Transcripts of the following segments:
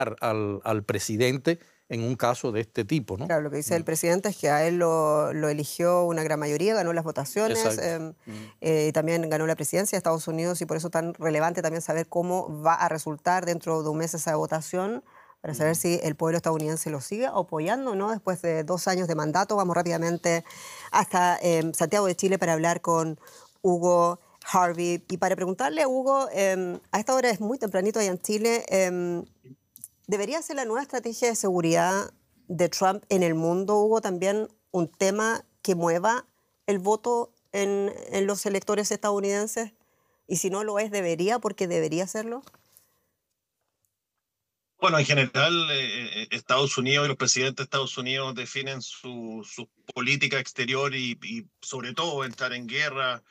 al presidente en un caso de este tipo, ¿no? Claro, lo que dice el presidente es que a él lo eligió una gran mayoría, ganó las votaciones, Exacto. y también ganó la presidencia de Estados Unidos, y por eso es tan relevante también saber cómo va a resultar dentro de un mes esa votación, para saber si el pueblo estadounidense lo sigue apoyando, ¿no? Después de 2 años de mandato. Vamos rápidamente hasta Santiago de Chile para hablar con Hugo Harvey. Y para preguntarle a Hugo, a esta hora es muy tempranito allá en Chile, ¿debería ser la nueva estrategia de seguridad de Trump en el mundo, Hugo, también un tema que mueva el voto en los electores estadounidenses? Y si no lo es, ¿debería? ¿Porque debería hacerlo? Bueno, en general, Estados Unidos y los presidentes de Estados Unidos definen su política exterior y sobre todo entrar en guerra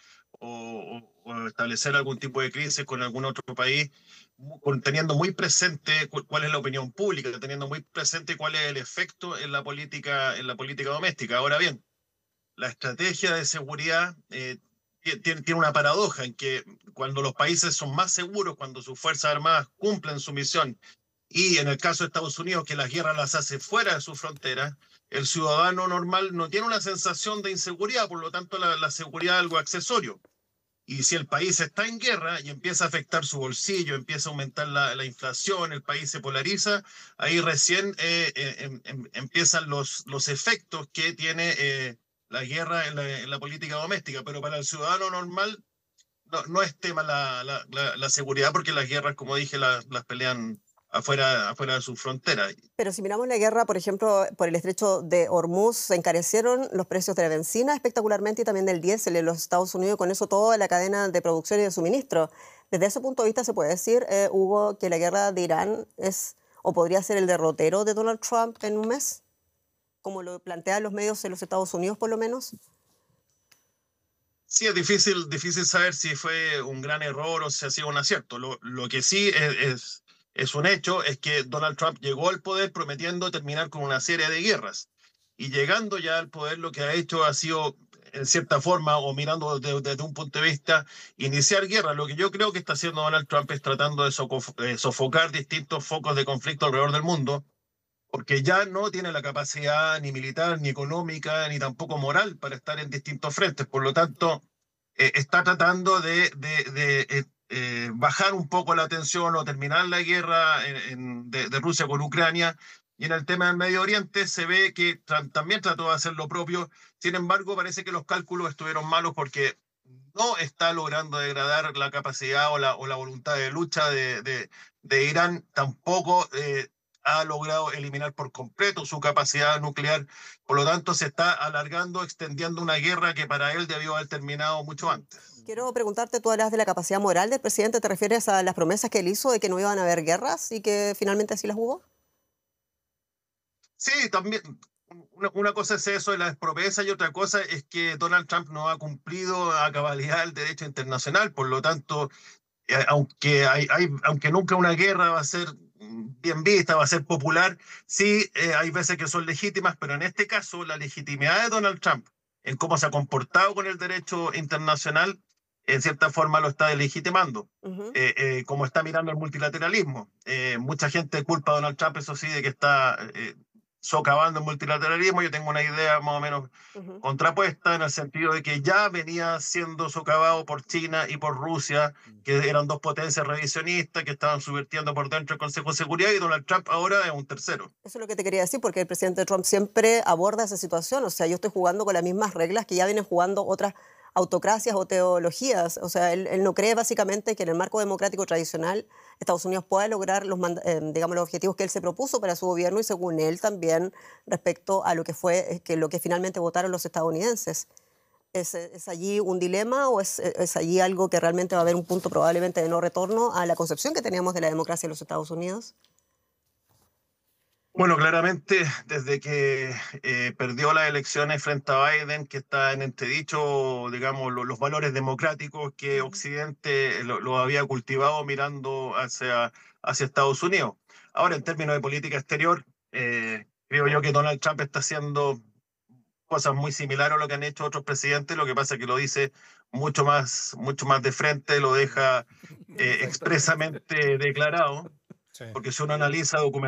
o establecer algún tipo de crisis con algún otro país, teniendo muy presente cuál es la opinión pública, teniendo muy presente cuál es el efecto en la política doméstica. Ahora bien, la estrategia de seguridad tiene una paradoja en que cuando los países son más seguros, cuando sus fuerzas armadas cumplen su misión, y en el caso de Estados Unidos, que las guerras las hace fuera de su frontera, el ciudadano normal no tiene una sensación de inseguridad, por lo tanto la seguridad es algo accesorio. Y si el país está en guerra y empieza a afectar su bolsillo, empieza a aumentar la inflación, el país se polariza, ahí recién empiezan los efectos que tiene la guerra en la política doméstica. Pero para el ciudadano normal no es tema la seguridad, porque las guerras, como dije, las pelean afuera de su frontera. Pero si miramos la guerra, por ejemplo, por el estrecho de Hormuz, se encarecieron los precios de la benzina espectacularmente y también del diésel en los Estados Unidos, con eso toda la cadena de producción y de suministro. Desde ese punto de vista, ¿se puede decir, Hugo, que la guerra de Irán es o podría ser el derrotero de Donald Trump en un mes? Como lo plantean los medios en los Estados Unidos, por lo menos. Sí, es difícil saber si fue un gran error o si ha sido un acierto. Lo que sí es un hecho es que Donald Trump llegó al poder prometiendo terminar con una serie de guerras. Y llegando ya al poder, lo que ha hecho ha sido, en cierta forma, o mirando desde un punto de vista, iniciar guerra. Lo que yo creo que está haciendo Donald Trump es tratando de sofocar distintos focos de conflicto alrededor del mundo, porque ya no tiene la capacidad ni militar, ni económica, ni tampoco moral para estar en distintos frentes. Por lo tanto, está tratando de bajar un poco la tensión o terminar la guerra de Rusia con Ucrania. Y en el tema del Medio Oriente se ve que también trató de hacer lo propio. Sin embargo, parece que los cálculos estuvieron malos, porque no está logrando degradar la capacidad o la voluntad de lucha de Irán. Tampoco ha logrado eliminar por completo su capacidad nuclear. Por lo tanto, se está alargando, extendiendo una guerra que para él debió haber terminado mucho antes. Quiero preguntarte, tú hablas de la capacidad moral del presidente, ¿te refieres a las promesas que él hizo de que no iban a haber guerras y que finalmente así las hubo? Sí, también una cosa es eso de las promesas, y otra cosa es que Donald Trump no ha cumplido a cabalidad el derecho internacional. Por lo tanto, aunque nunca una guerra va a ser bien vista, va a ser popular, sí, hay veces que son legítimas, pero en este caso la legitimidad de Donald Trump en cómo se ha comportado con el derecho internacional, en cierta forma lo está delegitimando. Ujú. Como está mirando el multilateralismo. Mucha gente culpa a Donald Trump, eso sí, de que está socavando el multilateralismo. Yo tengo una idea más o menos Ujú. contrapuesta, en el sentido de que ya venía siendo socavado por China y por Rusia, que eran dos potencias revisionistas que estaban subvirtiendo por dentro el Consejo de Seguridad, y Donald Trump ahora es un tercero. Eso es lo que te quería decir, porque el presidente Trump siempre aborda esa situación. O sea, yo estoy jugando con las mismas reglas que ya vienen jugando otras autocracias o teologías. O sea, él no cree básicamente que en el marco democrático tradicional Estados Unidos pueda lograr digamos, los objetivos que él se propuso para su gobierno, y según él también respecto a lo que fue lo que finalmente votaron los estadounidenses. ¿Es allí un dilema o es allí algo que realmente va a haber un punto probablemente de no retorno a la concepción que teníamos de la democracia en los Estados Unidos? Bueno, claramente, desde que perdió las elecciones frente a Biden, que está en entredicho, digamos, los valores democráticos que Ujú. Occidente lo había cultivado mirando hacia Estados Unidos. Ahora, en términos de política exterior, creo yo que Donald Trump está haciendo cosas muy similares a lo que han hecho otros presidentes. Lo que pasa es que lo dice mucho más de frente, lo deja Exactamente. expresamente declarado, Sí. porque si uno analiza documentalmente